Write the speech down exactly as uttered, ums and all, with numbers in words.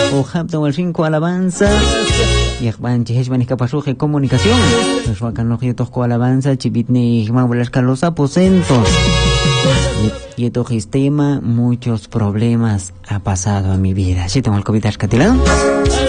o hapta o cinco alabanza Yahban Chiheshban Escapasuje Comunicación Reshuacan los Yetojco Alabanza Chibitni Mabulasca los aposentos Yeto Sistema muchos problemas ha pasado en mi vida. ¿Sí tengo el COVID Ashkatilán?